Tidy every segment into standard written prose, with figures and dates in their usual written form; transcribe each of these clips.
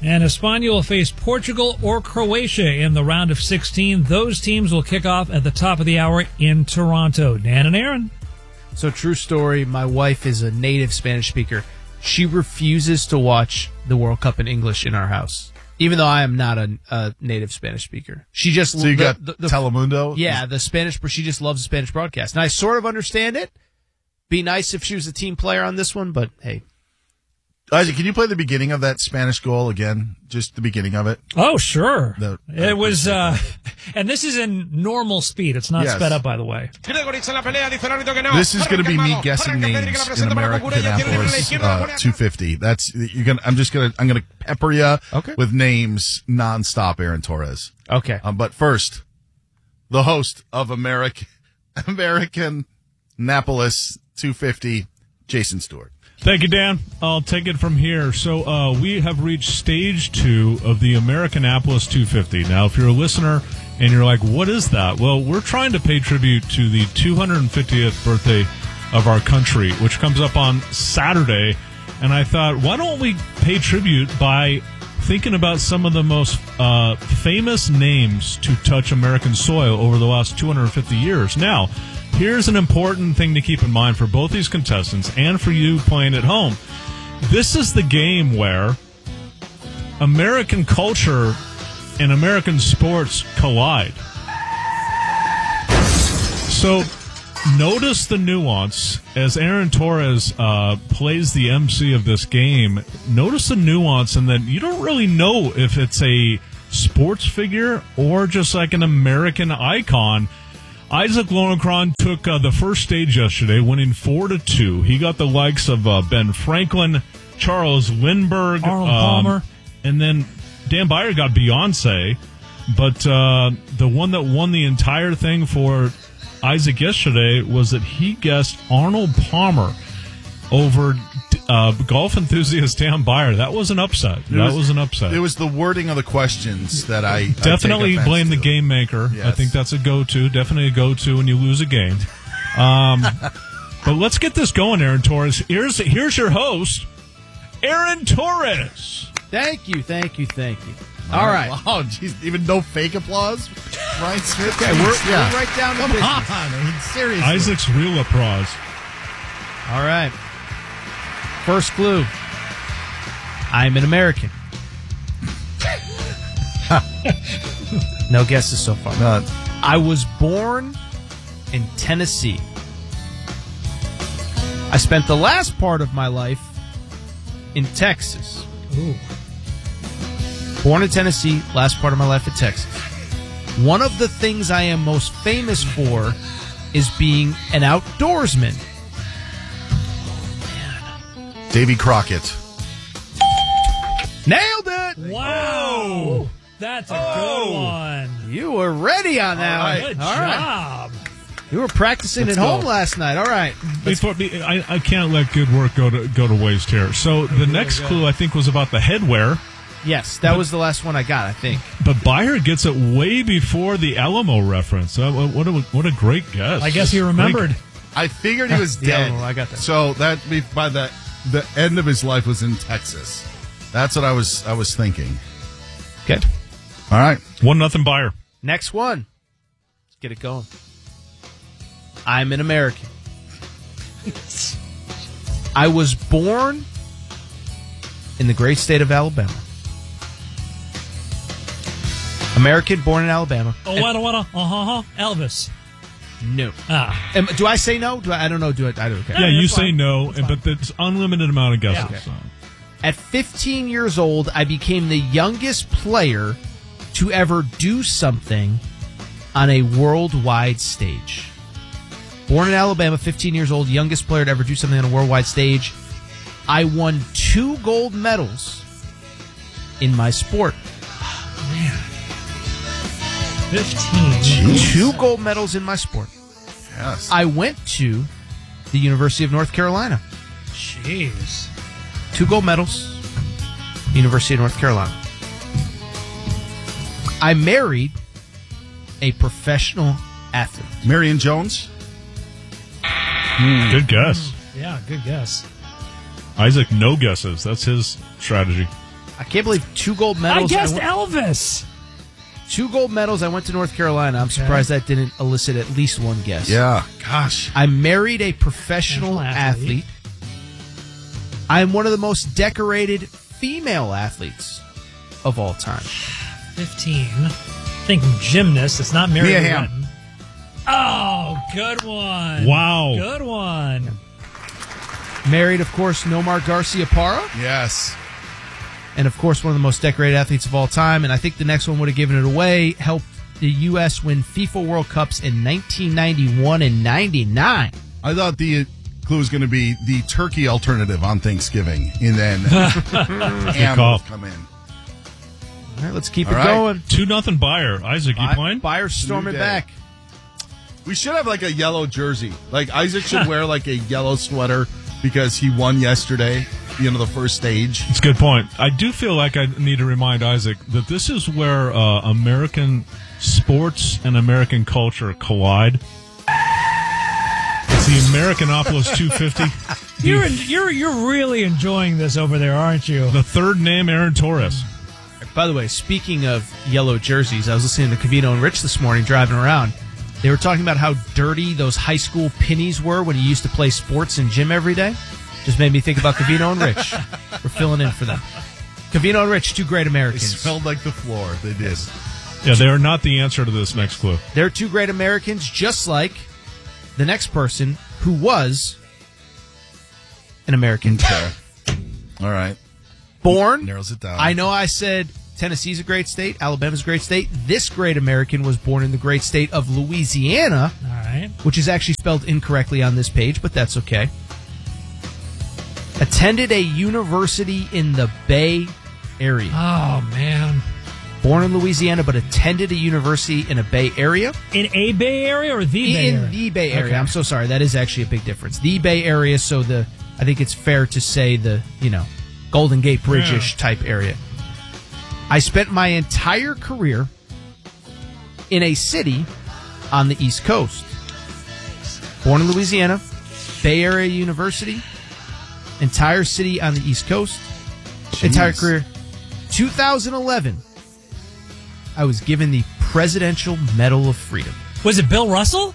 And España will face Portugal or Croatia in the round of 16. Those teams will kick off at the top of the hour in Toronto. Dan and Aaron. So, true story, my wife is a native Spanish speaker. She refuses to watch the World Cup in English in our house, even though I am not a native Spanish speaker. She just so you got Telemundo? Yeah, the Spanish. She just loves the Spanish broadcast, and I sort of understand it. Be nice if she was a team player on this one, but hey. Isaac, can you play the beginning of that Spanish goal again? Just the beginning of it? Oh, sure. It was, and this is in normal speed. It's not sped up, by the way. This is going to be me guessing names in Americanapolis 250. I'm going to pepper you with names nonstop, Aaron Torres. Okay. But first, the host of Americanapolis 250, Jason Stewart. Thank you, Dan. I'll take it from here. So we have reached stage 2 of the Americanapolis 250. Now, if you're a listener and you're like, what is that? Well, we're trying to pay tribute to the 250th birthday of our country, which comes up on Saturday. And I thought, why don't we pay tribute by thinking about some of the most famous names to touch American soil over the last 250 years. Now, here's an important thing to keep in mind for both these contestants and for you playing at home. This is the game where American culture and American sports collide. So notice the nuance as Aaron Torres plays the MC of this game. Notice the nuance in that you don't really know if it's a sports figure or just like an American icon. Isaac Lowenkron took the first stage yesterday, winning 4-2. He got the likes of Ben Franklin, Charles Lindbergh, Arnold Palmer, and then Dan Beyer got Beyonce. But the one that won the entire thing for Isaac yesterday was that he guessed Arnold Palmer over golf enthusiast Dan Beyer. That was an upset. It was the wording of the questions that I definitely blame the game maker. Yes. I think that's a go-to. Definitely a go-to when you lose a game. But let's get this going, Aaron Torres. Here's your host, Aaron Torres. Thank you. All right. Wow, geez, even no fake applause? Ryan Smith? Okay, we're right down to business. I mean, seriously. Isaac's real applause. All right. First clue. I'm an American. No guesses so far. None. I was born in Tennessee. I spent the last part of my life in Texas. Ooh. Born in Tennessee, last part of my life in Texas. One of the things I am most famous for is being an outdoorsman. Davy Crockett. Nailed it! Wow! That's a good one. You were ready on that one. Good job. You were practicing at home last night. All right. I can't let good work go to waste here. So the next clue, I think, was about the headwear. Yes, that was the last one I got, I think. But Beyer gets it way before the Alamo reference. What a great guess. I guess he remembered. I figured he was dead. I got that. So that by the end of his life was in Texas. That's what I was thinking. Okay. All right. 1-0 Beyer. Next one. Let's get it going. I'm an American. I was born in the great state of Alabama. American, born in Alabama. Elvis. No. Do I say no? I don't know. I don't care. Yeah, you say no, but it's unlimited amount of guesses. Yeah. Okay. At 15 years old, I became the youngest player to ever do something on a worldwide stage. Born in Alabama, 15 years old, youngest player to ever do something on a worldwide stage. I won 2 gold medals in my sport. Oh, man. 15. Jeez. 2 gold medals in my sport. Yes. I went to the University of North Carolina. Jeez. 2 gold medals, University of North Carolina. I married a professional athlete. Marion Jones? Good guess. Yeah, good guess. Isaac, no guesses. That's his strategy. I can't believe 2 gold medals. I guessed Elvis. 2 gold medals. I went to North Carolina. I'm surprised that didn't elicit at least one guess. Yeah, gosh. I married a professional athlete. I'm one of the most decorated female athletes of all time. 15. I think gymnast. It's not Mary Mia Lou Hamm. Retton. Oh, good one. Wow. Good one. Married, of course, Nomar Garcia-Parra. Yes. And, of course, one of the most decorated athletes of all time. And I think the next one would have given it away. Helped the U.S. win FIFA World Cups in 1991 and 99. I thought the clue was going to be the turkey alternative on Thanksgiving. And then ham will come in. All right, let's keep it going. 2-0 Bayer. Isaac, you playing? Bayer's storming back. We should have like a yellow jersey. Like Isaac should wear like a yellow sweater because he won yesterday, the first stage. It's a good point. I do feel like I need to remind Isaac that this is where American sports and American culture collide. It's the Americanopolis 250. You're really enjoying this over there, aren't you? The third name, Aaron Torres. By the way, speaking of yellow jerseys, I was listening to Covino and Rich this morning driving around. They were talking about how dirty those high school pennies were when you used to play sports in gym every day. Just made me think about Covino and Rich. We're filling in for them. Covino and Rich, 2 great Americans. They smelled like the floor. They did. Yeah, they are not the answer to this next clue. They're 2 great Americans, just like the next person who was an American. Okay. All right. Born. Narrows it down. I know I said Tennessee's a great state. Alabama's a great state. This great American was born in the great state of Louisiana. All right. Which is actually spelled incorrectly on this page, but that's okay. Attended a university in the Bay Area. Oh, man. Born in Louisiana, but attended a university in a Bay Area. In a Bay Area or the Bay Area? In the Bay Area. Okay. I'm so sorry. That is actually a big difference. The Bay Area, so I think it's fair to say the, Golden Gate Bridge-ish type area. I spent my entire career in a city on the East Coast. Born in Louisiana, Bay Area University, entire city on the East Coast, entire career. 2011, I was given the Presidential Medal of Freedom. Was it Bill Russell?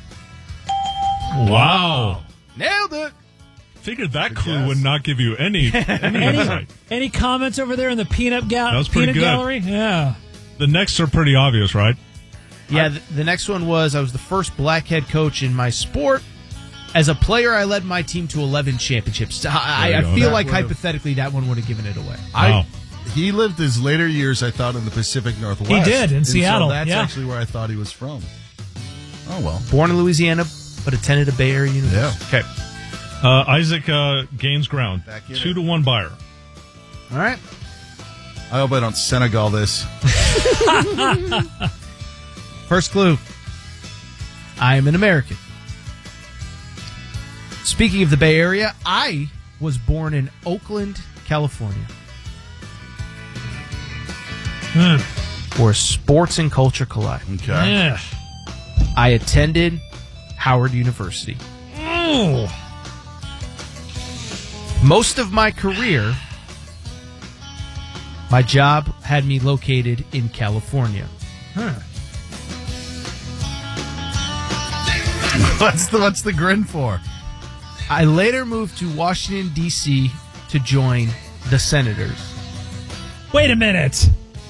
Wow. Nailed it. Figured that clue would not give you any insight. Any comments over there in the peanut pretty good. gallery? Yeah. The next are pretty obvious, right? Yeah, the next one was I was the first black head coach in my sport. As a player, I led my team to 11 championships. I feel like hypothetically that one would have given it away. Wow. He lived his later years, I thought, in the Pacific Northwest. He did, in Seattle. So that's actually where I thought he was from. Oh, well. Born in Louisiana, but attended a Bay Area university. Yeah. Okay. Isaac gains ground. 2-1 Bayer. All right. I hope I don't Senegal this. First clue. I am an American. Speaking of the Bay Area, I was born in Oakland, California. Where sports and culture collide. Okay. Yeah. I attended Howard University. Oh. Most of my career, my job had me located in California. What's the grin for? I later moved to Washington, D.C. to join the Senators. Wait a minute.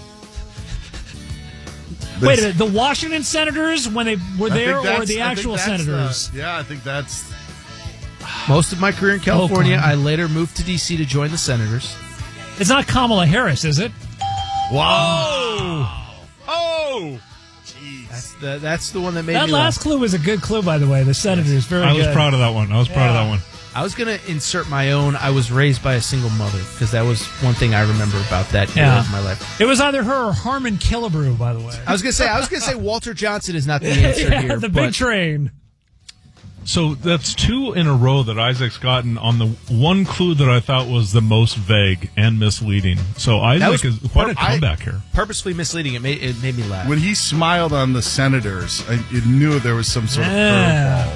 Wait a minute. The Washington Senators, when they were there, or the actual Senators? I think that's... Most of my career in California, Oakland. I later moved to D.C. to join the Senators. It's not Kamala Harris, is it? Wow. Oh! Jeez. That's the one that made That me last laugh. clue was a good clue, by the way. The Senators, very I good. was proud of that one. I was going to insert my own. I was raised by a single mother because that was one thing I remember about that era of my life. It was either her or Harmon Killebrew, by the way. I was going to say Walter Johnson is not the answer here. The big train. So that's 2 in a row that Isaac's gotten on the one clue that I thought was the most vague and misleading. So Isaac is quite a comeback here. Purposefully misleading. It made me laugh. When he smiled on the Senators, I knew there was some sort of curveball.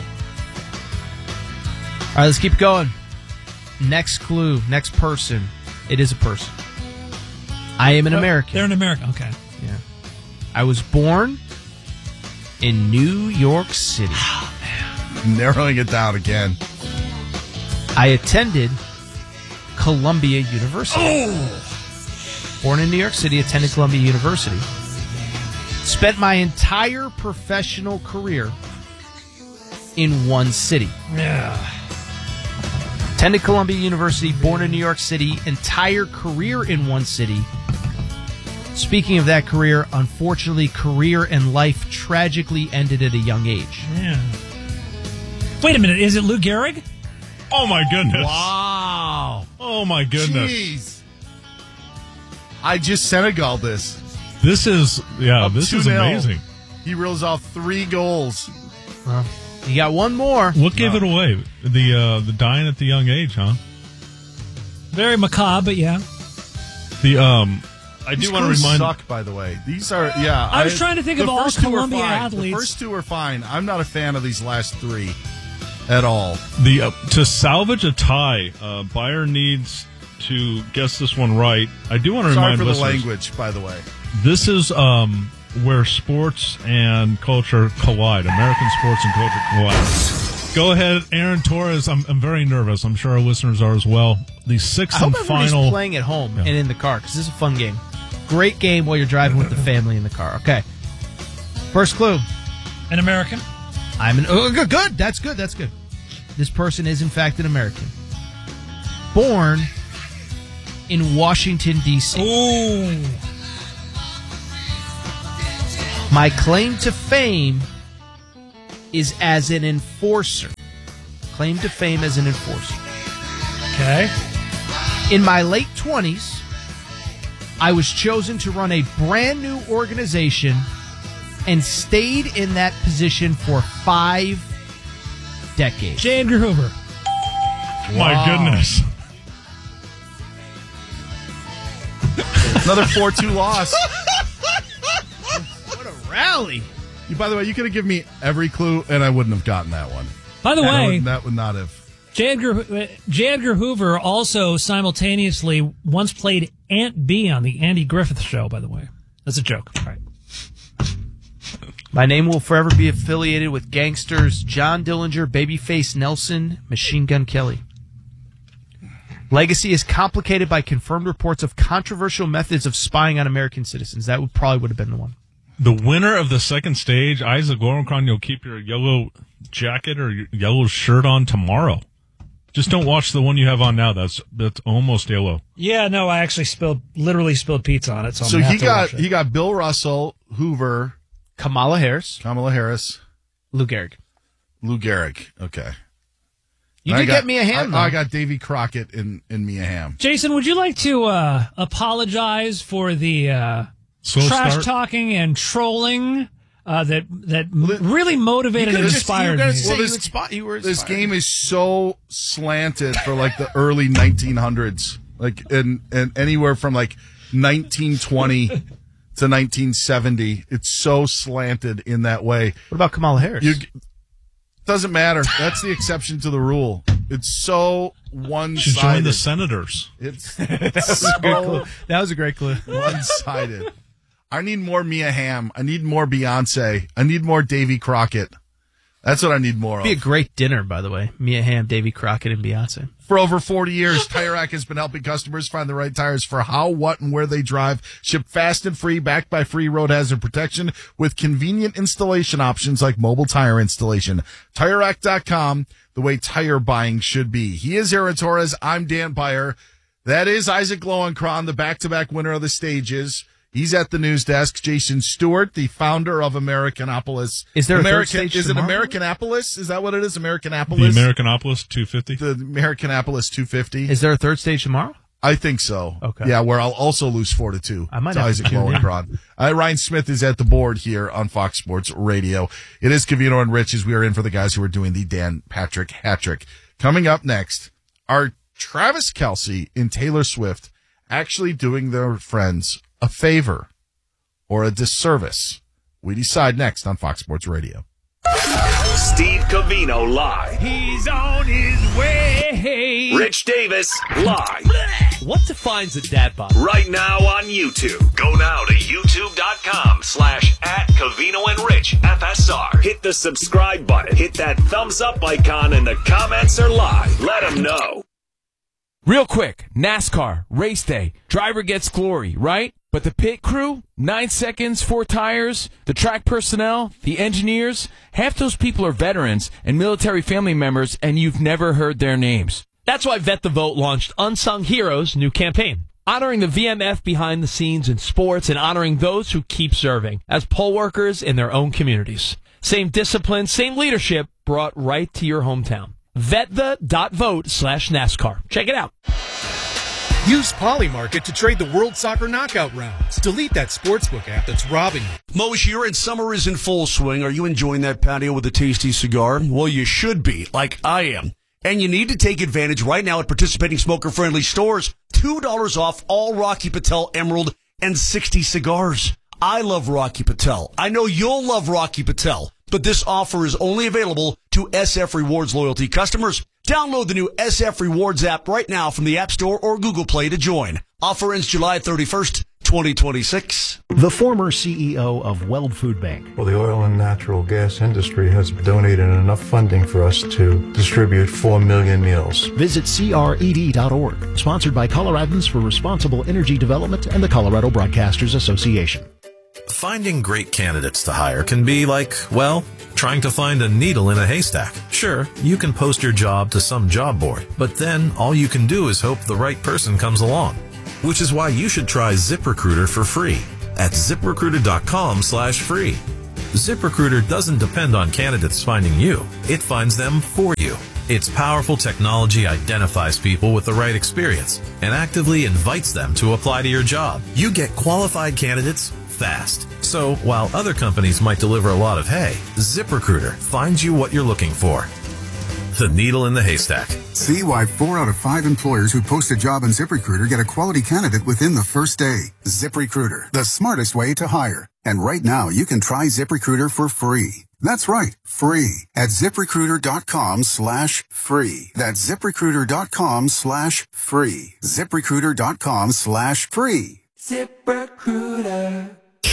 All right, let's keep going. Next clue, next person. It is a person. I am an American. They're an American. Okay. Yeah. I was born in New York City. Narrowing it down again. I attended Columbia University. Born in New York City, attended Columbia University. Spent my entire professional career in one city. Yeah. Attended Columbia University, born in New York City, entire career in one city. Speaking of that career, unfortunately, career and life tragically ended at a young age. Yeah. Wait a minute, is it Lou Gehrig? Oh, my goodness. Wow. Oh, my goodness. Jeez. I just Senegal this. This is this is 2-0. amazing. He reels off 3 goals. Well, you got one more. What gave it away? The dying at the young age, huh? Very macabre, but yeah. I These do want to remind. suck, by the way. These are I was trying to think of all Columbia athletes. The first 2 are fine. I'm not a fan of these last 3 at all. To salvage a tie, Bayer needs to guess this one right. I do want to Sorry remind for the listeners, language, by the way. this is where sports and culture collide. American sports and culture collide. Go ahead, Aaron Torres. I'm very nervous. I'm sure our listeners are as well. The 6th and final. Playing at home and in the car because this is a fun game. Great game while you're driving with the family in the car. Okay. First clue. An American? Good. That's good. That's good. This person is, in fact, an American. Born in Washington, D.C. Ooh. My claim to fame is as an enforcer. Claim to fame as an enforcer. Okay. In my late 20s, I was chosen to run a brand new organization and stayed in that position for 5 decades. J. Edgar Hoover. My goodness. Another 4-2 loss. What a rally. By the way, you could have given me every clue, and I wouldn't have gotten that one. By the way, that would not have. J. Edgar Hoover also simultaneously once played Aunt B on the Andy Griffith Show, by the way. That's a joke. All right. My name will forever be affiliated with gangsters John Dillinger, Babyface Nelson, Machine Gun Kelly. Legacy is complicated by confirmed reports of controversial methods of spying on American citizens. That probably would have been the one. The winner of the second stage, Isaac Lowenkron, you'll keep your yellow jacket or your yellow shirt on tomorrow. Just don't watch the one you have on now. That's almost yellow. Yeah, no, I actually literally spilled pizza on it. So he got Bill Russell, Hoover, Kamala Harris, Lou Gehrig. Okay. You did get Mia Hamm, though. I got Davy Crockett in Mia Hamm. Jason, would you like to apologize for the trash talking and trolling that really motivated and inspired me? This game is so slanted for like the early 1900s, like and anywhere from like 1920 to 1970. It's so slanted in that way. What about Kamala Harris? Doesn't matter. That's the exception to the rule. It's so one-sided. She joined the Senators. That was a great clue. One-sided. I need more Mia Hamm. I need more Beyonce. I need more Davy Crockett. That's what I need more of. It'd be a great dinner, by the way. Mia Hamm, Davy Crockett, and Beyonce. For over 40 years, Tire Rack has been helping customers find the right tires for how, what, and where they drive. Shipped fast and free, backed by free road hazard protection with convenient installation options like mobile tire installation. TireRack.com, the way tire buying should be. He is Aaron Torres. I'm Dan Beyer. That is Isaac Lowenkron, the back-to-back winner of the stages. He's at the news desk. Jason Stewart, the founder of Americanopolis. Is there a third stage Is it tomorrow? Americanopolis? Is that what it is? Americanopolis? The Americanopolis 250? The Americanopolis 250. Is there a third stage tomorrow? I think so. Okay. Yeah, where I'll also lose 4-2. I might to have Isaac to tune in. Lowenkron. Ryan Smith is at the board here on Fox Sports Radio. It is Covino and Rich as we are in for the guys who are doing the Dan Patrick hat-trick. Coming up next, are Travis Kelce and Taylor Swift actually doing their friends a favor or a disservice? We decide next on Fox Sports Radio. Steve Covino live. He's on his way. Rich Davis live. What defines a dad bod? Right now on YouTube. Go now to youtube.com/@CovinoandRichFSR. Hit the subscribe button. Hit that thumbs up icon and the comments are live. Let them know. Real quick, NASCAR, race day, driver gets glory, right? But the pit crew, 9 seconds, 4 tires, the track personnel, the engineers, half those people are veterans and military family members, and you've never heard their names. That's why Vet the Vote launched Unsung Heroes' new campaign, honoring the VMF behind the scenes in sports and honoring those who keep serving as poll workers in their own communities. Same discipline, same leadership brought right to your hometown. VetThe.vote/NASCAR. Check it out. Use Polymarket to trade the World Soccer Knockout rounds. Delete that sportsbook app that's robbing you. Moshier, and summer is in full swing. Are you enjoying that patio with a tasty cigar? Well, you should be, like I am. And you need to take advantage right now at participating smoker-friendly stores. $2 off all Rocky Patel Emerald and 60 cigars. I love Rocky Patel. I know you'll love Rocky Patel. But this offer is only available to SF Rewards loyalty customers. Download the new SF Rewards app right now from the App Store or Google Play to join. Offer ends July 31st, 2026. The former CEO of Weld Food Bank. Well, the oil and natural gas industry has donated enough funding for us to distribute 4 million meals. Visit CRED.org. Sponsored by Coloradans for Responsible Energy Development and the Colorado Broadcasters Association. Finding great candidates to hire can be like, well, trying to find a needle in a haystack. Sure, you can post your job to some job board, but then all you can do is hope the right person comes along. Which is why you should try ZipRecruiter for free at ZipRecruiter.com/free. ZipRecruiter doesn't depend on candidates finding you. It finds them for you. Its powerful technology identifies people with the right experience and actively invites them to apply to your job. You get qualified candidates fast. So while other companies might deliver a lot of hay, ZipRecruiter finds you what you're looking for. The needle in the haystack. See why 4 out of 5 employers who post a job on ZipRecruiter get a quality candidate within the first day. ZipRecruiter, the smartest way to hire. And right now, you can try ZipRecruiter for free. That's right, free at ZipRecruiter.com/free. That's ZipRecruiter.com/free. ZipRecruiter.com/free. ZipRecruiter.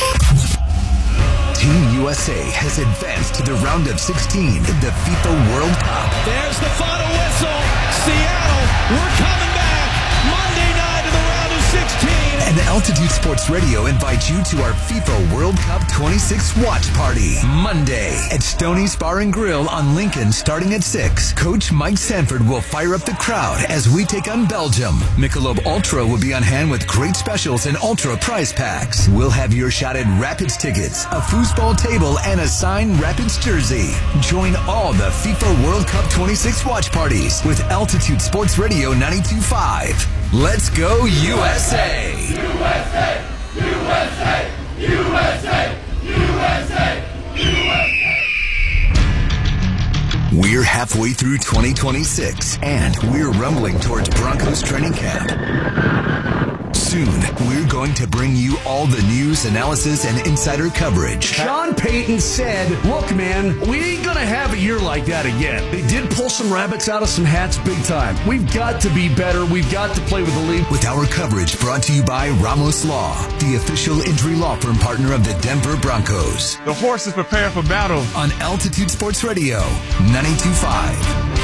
Team USA has advanced to the round of 16 in the FIFA World Cup. There's the final whistle. Seattle, we're coming back. Monday night in the round of 16. And Altitude Sports Radio invites you to our FIFA World Cup 26 watch party. Monday at Stoney's Bar and Grill on Lincoln starting at 6. Coach Mike Sanford will fire up the crowd as we take on Belgium. Michelob Ultra will be on hand with great specials and Ultra prize packs. We'll have your shot at Rapids tickets, a foosball table, and a signed Rapids jersey. Join all the FIFA World Cup 26 watch parties with Altitude Sports Radio 92.5. Let's go USA! USA! USA! USA! USA! USA! We're halfway through 2026, and we're rumbling towards Broncos training camp. Soon, we're going to bring you all the news, analysis, and insider coverage. Sean Payton said, look, man, we ain't going to have a year like that again. They did pull some rabbits out of some hats big time. We've got to be better. We've got to play with the league. With our coverage brought to you by Ramos Law, the official injury law firm partner of the Denver Broncos. The horses prepare for battle. On Altitude Sports Radio, 92.5.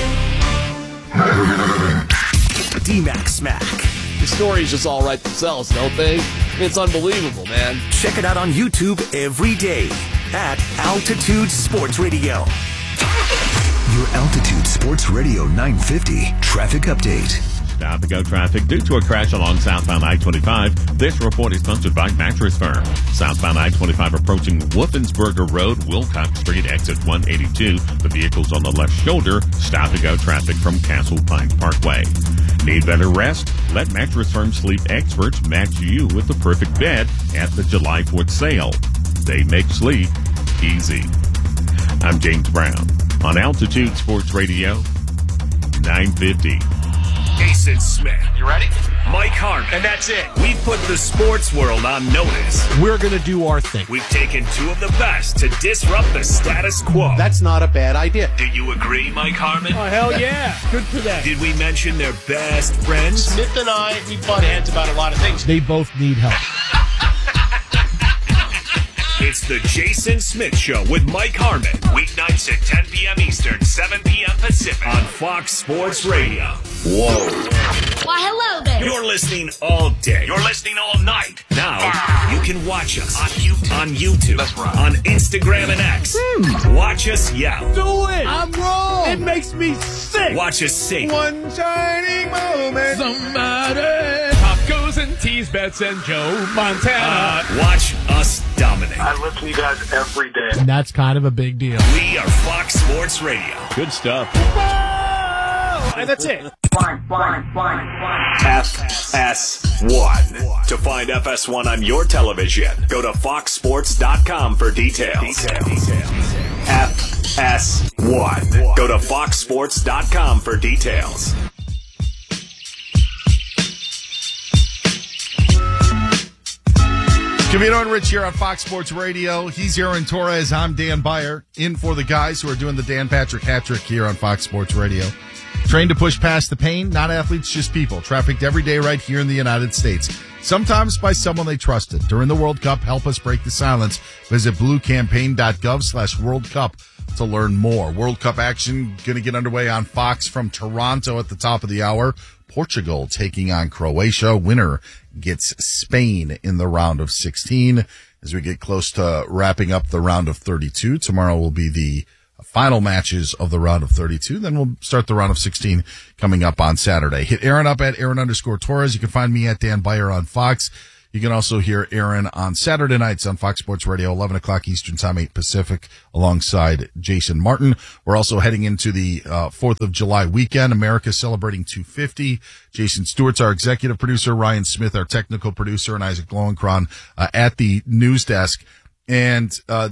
D-Mac Smack. The stories just all write themselves, don't they? It's unbelievable, man. Check it out on YouTube every day at Altitude Sports Radio. Your Altitude Sports Radio 950 traffic update. Stop to go traffic due to a crash along southbound I-25. This report is sponsored by Mattress Firm. Southbound I-25 approaching Wolfensberger Road, Wilcox Street, exit 182. The vehicle's on the left shoulder. Stop to go traffic from Castle Pine Parkway. Need better rest? Let Mattress Firm sleep experts match you with the perfect bed at the July 4th sale. They make sleep easy. I'm James Brown on Altitude Sports Radio 950. Jason Smith. You ready? Mike Harmon. And that's it. We've put the sports world on notice. We're going to do our thing. We've taken two of the best to disrupt the status quo. That's not a bad idea. Do you agree, Mike Harmon? Oh, hell yeah. Good for them. Did we mention their best friends? Smith and I, we butt heads about a lot of things. They both need help. It's the Jason Smith Show with Mike Harmon. Weeknights at 10 p.m. Eastern, 7 p.m. Pacific on Fox Sports Radio. Whoa. Why, hello there. You're listening all day. You're listening all night. Now, you can watch us on YouTube, That's right. on Instagram and X. Watch us yell. Do it. I'm wrong. It makes me sick. Watch us sing. One shining moment. Somebody. Tacos and teas, bets and Joe Montana. Watch us dominate. I listen to you guys every day. And that's kind of a big deal. We are Fox Sports Radio. Good stuff. And that's it. FS1. To find FS1 on your television, go to foxsports.com for details. FS1. Go to foxsports.com for details. Covino and Rich here on Fox Sports Radio. He's Aaron Torres. I'm Dan Beyer. In for the guys who are doing the Dan Patrick hat trick here on Fox Sports Radio. Trained to push past the pain, not athletes, just people. Trafficked every day right here in the United States. Sometimes by someone they trusted. During the World Cup, help us break the silence. Visit bluecampaign.gov/World Cup to learn more. World Cup action going to get underway on Fox from Toronto at the top of the hour. Portugal taking on Croatia. Winner gets Spain in the round of 16. As we get close to wrapping up the round of 32, tomorrow will be the final matches of the round of 32. Then we'll start the round of 16 coming up on Saturday. Hit Aaron up at Aaron_Torres. You can find me at Dan Beyer on Fox. You can also hear Aaron on Saturday nights on Fox Sports Radio, 11 o'clock Eastern Time, 8 Pacific, alongside Jason Martin. We're also heading into the 4th of July weekend. America celebrating 250. Jason Stewart's our executive producer, Ryan Smith, our technical producer, and Isaac Lowenkron at the news desk. And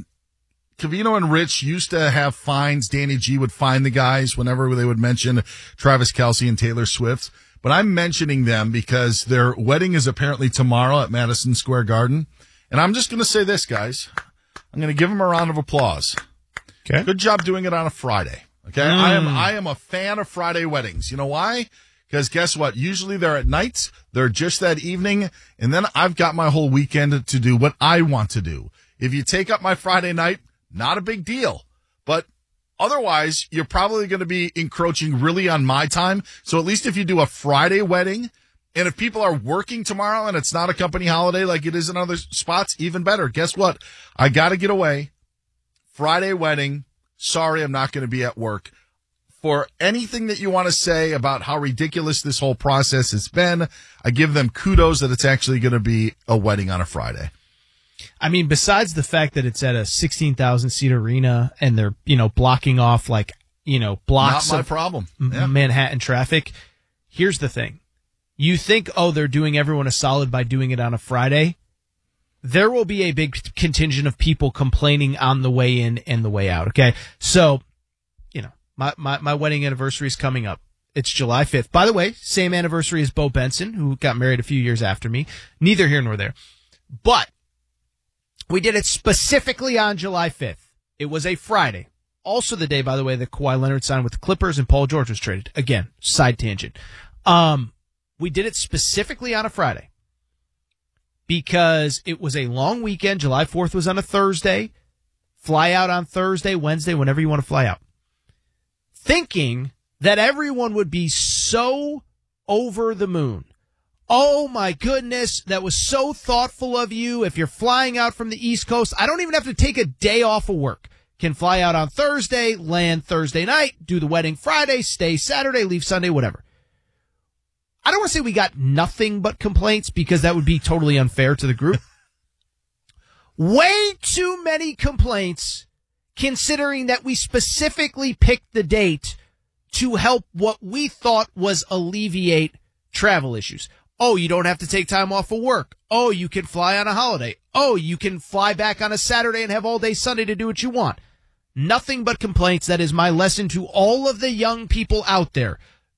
Covino and Rich used to have fines. Danny G would fine the guys whenever they would mention Travis Kelce and Taylor Swift. But I'm mentioning them because their wedding is apparently tomorrow at Madison Square Garden. And I'm just going to say this, guys. I'm going to give them a round of applause. Okay. Good job doing it on a Friday. Okay. I am a fan of Friday weddings. You know why? Because guess what? Usually they're at night. They're just that evening. And then I've got my whole weekend to do what I want to do. If you take up my Friday night, not a big deal. But otherwise, you're probably going to be encroaching really on my time. So at least if you do a Friday wedding, and if people are working tomorrow and it's not a company holiday like it is in other spots, even better. Guess what? I got to get away. Friday wedding. Sorry, I'm not going to be at work. For anything that you want to say about how ridiculous this whole process has been, I give them kudos that it's actually going to be a wedding on a Friday. I mean, besides the fact that it's at a 16,000-seat arena and they're, blocking off blocks Not my problem. Yeah. Manhattan traffic, here's the thing. You think, they're doing everyone a solid by doing it on a Friday. There will be a big contingent of people complaining on the way in and the way out, okay? So, my wedding anniversary is coming up. It's July 5th. By the way, same anniversary as Bo Benson, who got married a few years after me. Neither here nor there. But we did it specifically on July 5th. It was a Friday. Also the day, by the way, that Kawhi Leonard signed with the Clippers and Paul George was traded. Again, side tangent. We did it specifically on a Friday because it was a long weekend. July 4th was on a Thursday. Fly out on Thursday, Wednesday, whenever you want to fly out. Thinking that everyone would be so over the moon. Oh, my goodness, that was so thoughtful of you. If you're flying out from the East Coast, I don't even have to take a day off of work. Can fly out on Thursday, land Thursday night, do the wedding Friday, stay Saturday, leave Sunday, whatever. I don't want to say we got nothing but complaints because that would be totally unfair to the group. Way too many complaints considering that we specifically picked the date to help what we thought was alleviate travel issues. Oh, you don't have to take time off of work. Oh, you can fly on a holiday. Oh, you can fly back on a Saturday and have all day Sunday to do what you want. Nothing but complaints. That is my lesson to all of the young people out there.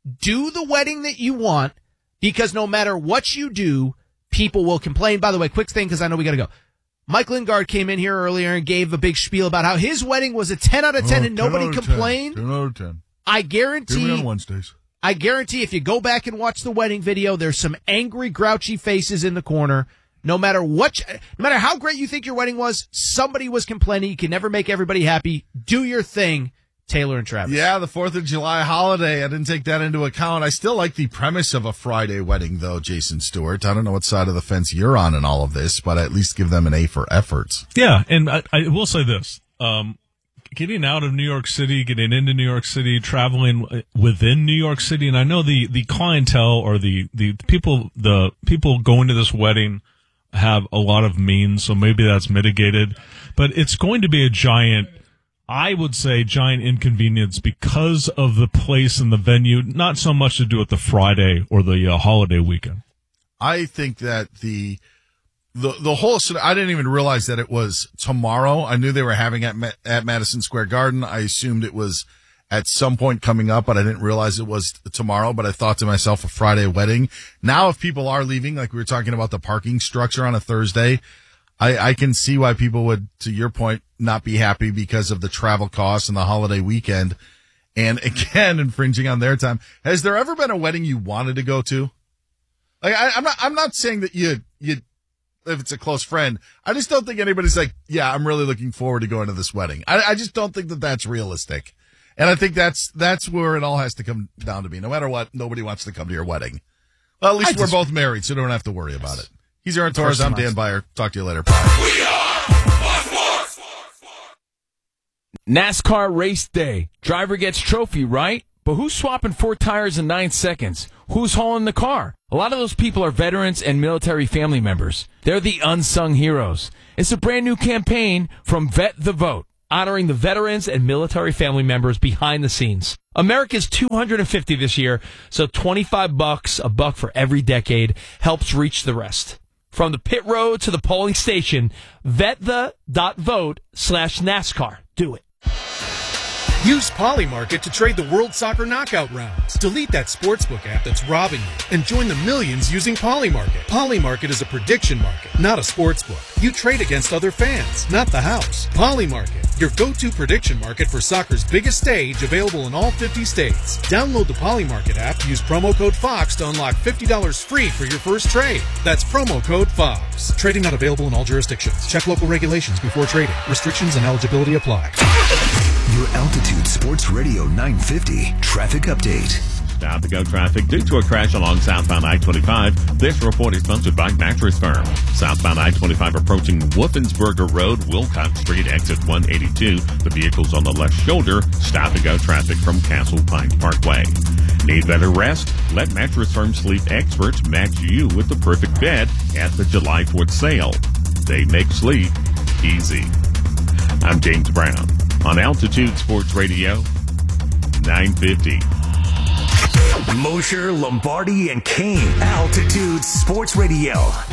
do the wedding that you want, because no matter what you do, people will complain. By the way, quick thing, because I know we got to go. Mike Lingard came in here earlier and gave a big spiel about how his wedding was a 10 out of 10 and nobody complained. 10 out of 10. I guarantee. Give me on Wednesdays. I guarantee if you go back and watch the wedding video, there's some angry, grouchy faces in the corner. No matter how great you think your wedding was, somebody was complaining. You can never make everybody happy. Do your thing, Taylor and Travis. Yeah, the 4th of July holiday. I didn't take that into account. I still like the premise of a Friday wedding, though, Jason Stewart. I don't know what side of the fence you're on in all of this, but I at least give them an A for efforts. Yeah, and I will say this. Getting out of New York City, getting into New York City, traveling within New York City, and I know the clientele or the people going to this wedding have a lot of means, so maybe that's mitigated. But it's going to be a giant inconvenience because of the place and the venue, not so much to do with the Friday or the holiday weekend. I think that the whole, I didn't even realize that it was tomorrow. I knew they were having at Madison Square Garden. I assumed it was at some point coming up, but I didn't realize it was tomorrow. But I thought to myself, a Friday wedding. Now, if people are leaving, like we were talking about the parking structure on a Thursday, I can see why people would, to your point, not be happy because of the travel costs and the holiday weekend. And again, infringing on their time. Has there ever been a wedding you wanted to go to? Like, I'm not saying that you, if it's a close friend, I just don't think anybody's like, yeah, I'm really looking forward to going to this wedding. I just don't think that that's realistic. And I think that's where it all has to come down to be. No matter what, nobody wants to come to your wedding. Well, at least we're both married, so don't have to worry about it. He's Aaron Torres. I'm Dan Beyer. Talk to you later. Bye. NASCAR race day. Driver gets trophy, right? But who's swapping 4 tires in 9 seconds? Who's hauling the car? A lot of those people are veterans and military family members. They're the unsung heroes. It's a brand new campaign from Vet the Vote, honoring the veterans and military family members behind the scenes. America's 250 this year, so $25, a buck for every decade, helps reach the rest. From the pit road to the polling station, VetThe.vote/NASCAR. Do it. Use Polymarket to trade the World Soccer Knockout rounds. Delete that sportsbook app that's robbing you and join the millions using Polymarket. Polymarket is a prediction market, not a sportsbook. You trade against other fans, not the house. Polymarket, your go-to prediction market for soccer's biggest stage, available in all 50 states. Download the Polymarket app, use promo code FOX to unlock $50 free for your first trade. That's promo code FOX. Trading not available in all jurisdictions. Check local regulations before trading. Restrictions and eligibility apply. Your Altitude Sports Radio 950 traffic update. Stop to go traffic due to a crash along southbound I-25. This report is sponsored by Mattress Firm. Southbound I-25 approaching Wolfensberger Road, Wilcox Street, exit 182. The vehicle's on the left shoulder. Stop to go traffic from Castle Pines Parkway. Need better rest? Let Mattress Firm sleep experts match you with the perfect bed at the July 4th sale. They make sleep easy. I'm James Brown on Altitude Sports Radio 950. Mosher, Lombardi, and Kane. Altitude Sports Radio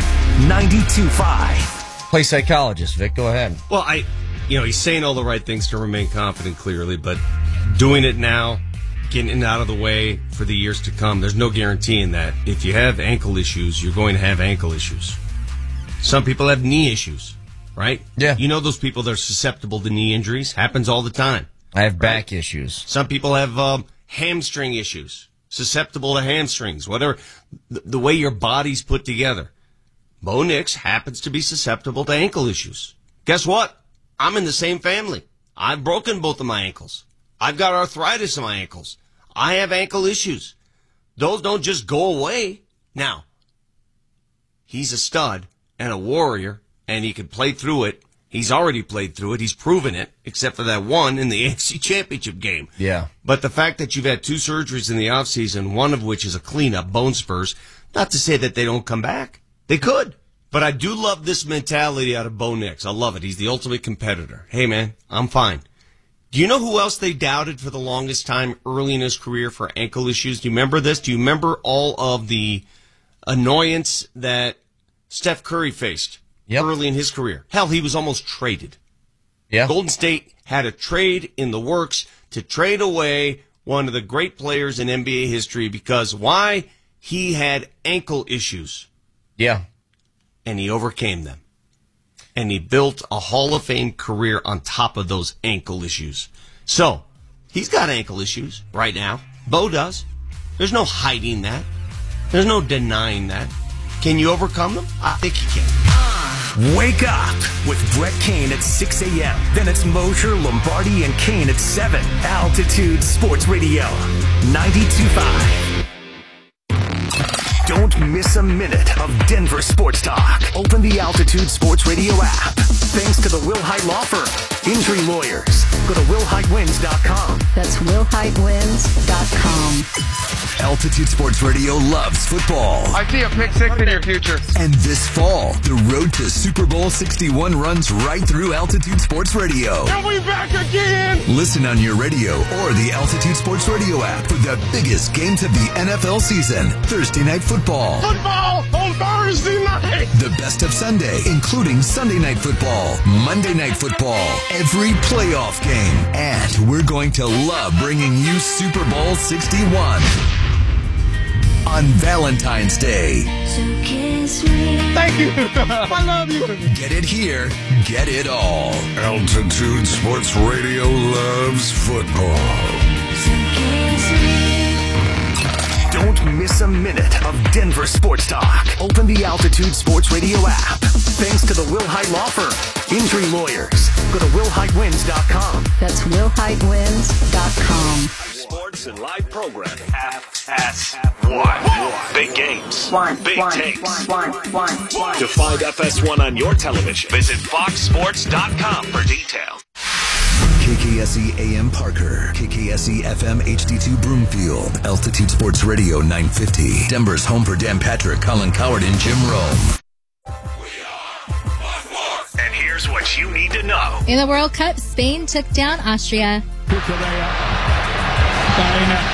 92.5. Play psychologist, Vic. Go ahead. Well, he's saying all the right things to remain confident, clearly, but doing it now, getting it out of the way for the years to come, there's no guaranteeing that. If you have ankle issues, you're going to have ankle issues. Some people have knee issues, right? Yeah. You know those people that are susceptible to knee injuries? Happens all the time. I have back issues. Some people have hamstring issues, susceptible to hamstrings, whatever, the way your body's put together. Bo Nix happens to be susceptible to ankle issues. Guess what? I'm in the same family. I've broken both of my ankles. I've got arthritis in my ankles. I have ankle issues. Those don't just go away. Now, he's a stud and a warrior, and he can play through it. He's already played through it. He's proven it, except for that one in the AFC Championship game. Yeah. But the fact that you've had 2 surgeries in the offseason, one of which is a cleanup, bone spurs, not to say that they don't come back. They could. But I do love this mentality out of Bo Nix. I love it. He's the ultimate competitor. Hey, man, I'm fine. Do you know who else they doubted for the longest time early in his career for ankle issues? Do you remember this? Do you remember all of the annoyance that Steph Curry faced early in his career? Hell, he was almost traded. Yeah. Golden State had a trade in the works to trade away one of the great players in NBA history because why? He had ankle issues. Yeah. And he overcame them. And he built a Hall of Fame career on top of those ankle issues. So, he's got ankle issues right now. Bo does. There's no hiding that. There's no denying that. Can you overcome them? I think you can. Wake up with Brett Kane at 6 a.m. Then it's Mosher, Lombardi, and Kane at 7. Altitude Sports Radio, 92.5. Don't miss a minute of Denver sports talk. Open the Altitude Sports Radio app. Thanks to the Will Hite Law Firm. Injury lawyers. Go to willhitewins.com. That's willhitewins.com. Altitude Sports Radio loves football. I see a pick six in your future. And this fall, the road to Super Bowl 61 runs right through Altitude Sports Radio. Are we back again? Listen on your radio or the Altitude Sports Radio app for the biggest games of the NFL season. Thursday Night Football. Football on Thursday night. The best of Sunday, including Sunday Night Football, Monday Night Football, every playoff game. And we're going to love bringing you Super Bowl 61 on Valentine's Day. Thank you. I love you. Get it here, get it all. Altitude Sports Radio loves football. Don't miss a minute of Denver sports talk. Open the Altitude Sports Radio app. Thanks to the Will Hite Law Firm. Injury lawyers. Go to willhitewins.com. That's willhitewins.com. Sports and live programming. FS1. Big games. Big takes. To find FS1 on your television, visit foxsports.com for details. KKSE AM Parker, KKSE FM HD2 Broomfield, Altitude Sports Radio 950, Denver's home for Dan Patrick, Colin Coward, and Jim Rome. And here's what you need to know. In the World Cup, Spain took down Austria. Cucurella.